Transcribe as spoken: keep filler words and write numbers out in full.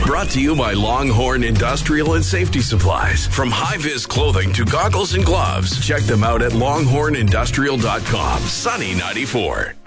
Brought to you by Longhorn Industrial and Safety Supplies. From high-vis clothing to goggles and gloves, check them out at longhorn industrial dot com. Sunny ninety-four.